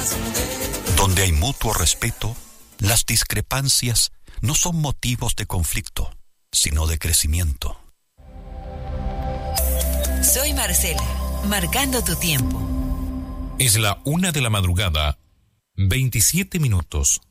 Donde hay mutuo respeto, las discrepancias no son motivos de conflicto, sino de crecimiento. Soy Marcela, marcando tu tiempo. Es la 1:00 a.m, 27 minutos.